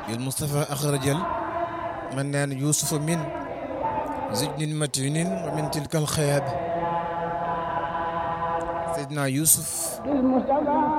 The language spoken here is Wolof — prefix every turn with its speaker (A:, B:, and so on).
A: bil Mustafa akhrajal man naan Yuusufa min zijnin matinin wa min tilkal xayaab Seydina Yuusuf